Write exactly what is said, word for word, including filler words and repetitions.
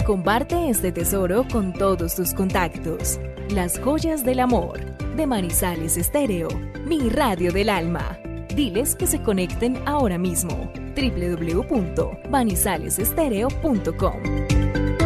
Comparte este tesoro con todos tus contactos. Las joyas del amor de Manizales Estéreo, mi radio del alma. Diles que se conecten ahora mismo. doble u doble u doble u punto manizales estéreo punto com